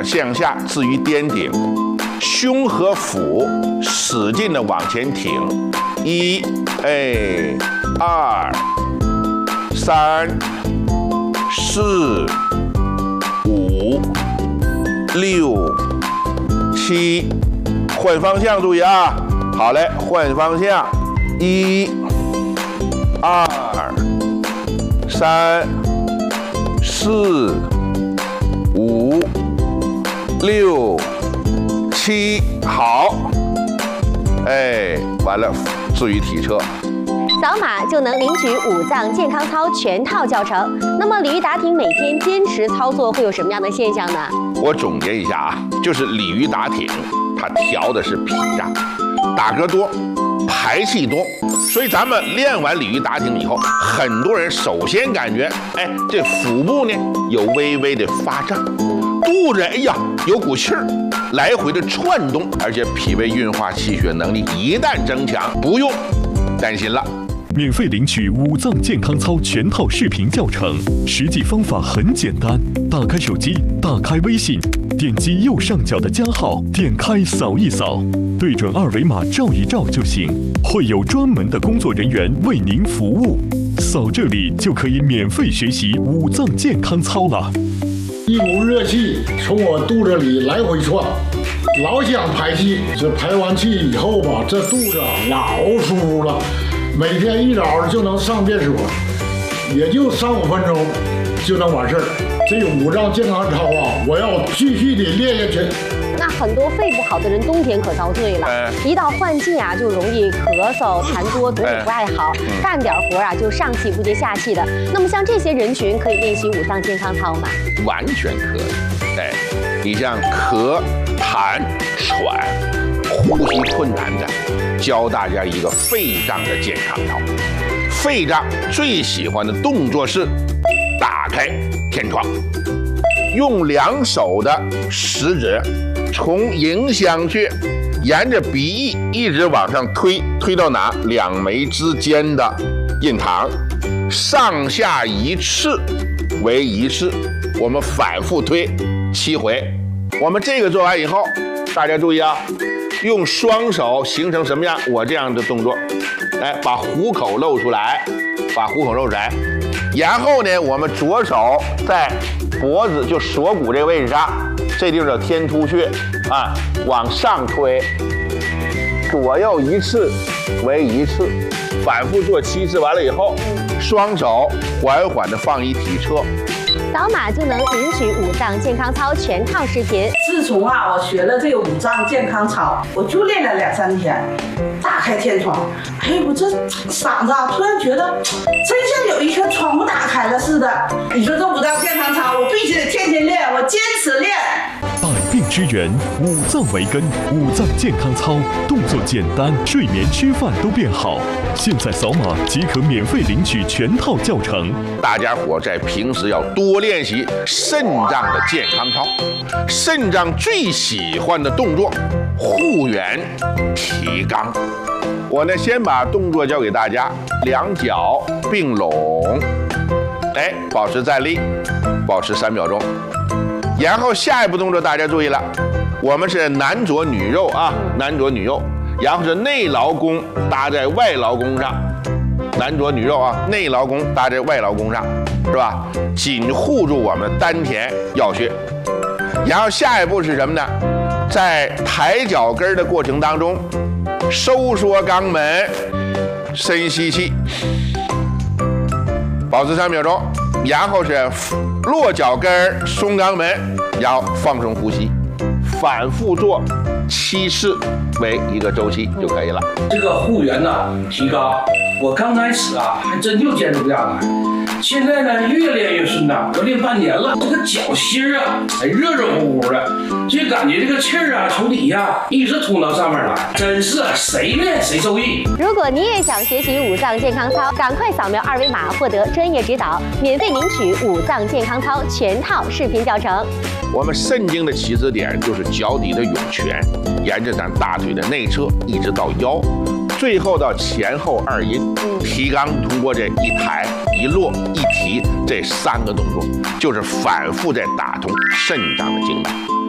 点向下置于颠顶，胸和腹使劲的往前挺，1、2、3、4、5、6、7，换方向，注意啊！好嘞，换方向，1、2、3、4、5、6、7，好，完了，置于体侧。 扫码就能领取五脏健康操全套教程。那么鲤鱼打挺每天坚持操作会有什么样的现象呢？ 我总结一下啊，就是鲤鱼打挺，它调的是脾脏，打嗝多，排气多，所以咱们练完鲤鱼打挺以后，很多人首先感觉，这腹部呢有微微的发胀，肚子有股气儿，来回的窜动，而且脾胃运化气血能力一旦增强，不用担心了。 免费领取五脏健康操全套视频教程，实际方法很简单，打开手机，打开微信，点击右上角的加号，点开扫一扫，对准二维码照一照就行，会有专门的工作人员为您服务。扫这里就可以免费学习五脏健康操了。 一股热气从我肚子里来回窜，老想排气。这排完气以后吧，这肚子老舒服了。每天一早就能上厕所，也就3、5分钟就能完事儿。这五脏健康操啊，我要继续的练下去。 那很多肺不好的人冬天可遭罪了，一到换季啊，就容易咳嗽、痰多，总体不爱好，干点活啊就上气不接下气的。那么像这些人群可以练习五脏健康操吗？ 完全可以。你像咳、痰、喘、呼吸困难的，教大家一个肺脏的健康操。肺脏最喜欢的动作是打开天窗，用2手的食指从迎香穴沿着鼻翼一直往上推，推到哪？2眉之间的印堂，上下1次为1次，我们反复推7回。我们这个做完以后，大家注意啊，用双手形成什么样？我这样的动作，把虎口露出来，把虎口露出来。然后呢，我们左手在脖子就锁骨这个位置上，这地方叫天突穴啊，往上推，左右1次为1次，反复做7次。完了以后，双手缓缓地放于体侧。 扫码就能领取五脏健康操全套视频。 自从我学了这个五脏健康操，我就练了2、3天，打开天窗，我这嗓子突然觉得真像有一颗窗户打开了似的。你说这五脏健康操，我必须得天天练，我坚持练。 百病之源，五脏为根，五脏健康操动作简单，睡眠吃饭都变好。现在扫码即可免费领取全套教程。 大家伙在平时要多练习肾脏的健康操。肾脏最喜欢的动作，护元提肛。我呢先把动作教给大家，2脚并拢，保持站立，保持3秒钟。然后下一步动作大家注意了，我们是男左女右啊，男左女右，然后是内劳宫搭在外劳宫上，男左女右啊，内劳宫搭在外劳宫上，是吧？紧护住我们的丹田要穴。然后下一步是什么呢？在抬脚跟的过程当中，收缩肛门，深吸气，保持3秒钟。然后是落脚跟，松肛门，然后放松呼吸，反复做7次为一个周期就可以了。 这个护元提肛，我刚开始还真就坚持不下来，现在呢越练越顺畅，都练半年了。这个脚心热热乎乎的，就感觉这个气儿从底下一直通到上面来，真是谁练谁受益。 如果你也想学习五脏健康操，赶快扫描2维码获得专业指导，免费领取五脏健康操全套视频教程。 我们肾经的起始点就是脚底的涌泉，沿着咱大腿的内侧一直到腰，最后到前后2阴。提肛通过这一抬一落一提这3个动作，就是反复在打通肾脏的经脉。